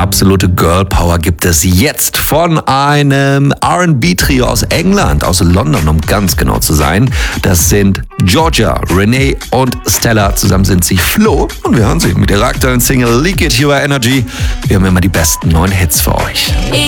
Absolute Girl Power gibt es jetzt von einem R&B-Trio aus England, aus London, um ganz genau zu sein. Das sind Georgia, Renee und Stella. Zusammen sind sie Flo und wir hören sie mit ihrer aktuellen Single Leak It Your Energy. Wir haben immer die besten neuen Hits für euch.